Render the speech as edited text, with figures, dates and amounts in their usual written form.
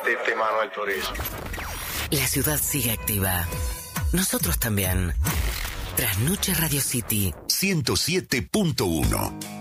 meterte mano al turismo. La ciudad sigue activa. Nosotros también. Trasnoche Radio City 107.1